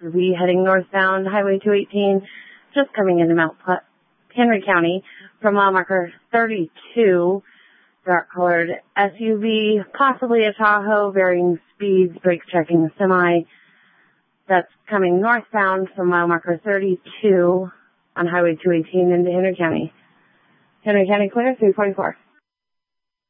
SUV heading northbound, Highway 218, just coming into Mount Henry County from mile marker 32. Dark-colored SUV, possibly a Tahoe, varying speeds, brakes checking a semi. That's coming northbound from mile marker 32 on Highway 218 into Henry County. Henry County clear, 344.